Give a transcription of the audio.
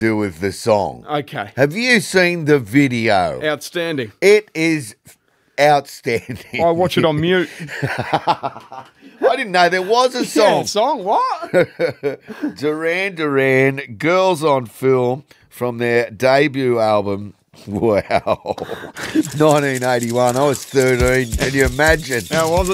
do with the song. Okay. Have you seen the video? Outstanding. It is outstanding. I watch it on mute. I didn't know there was a song. Yeah, song? What? Duran Duran, Girls on Film, from their debut album. Wow. 1981. I was 13. Can you imagine? How was it?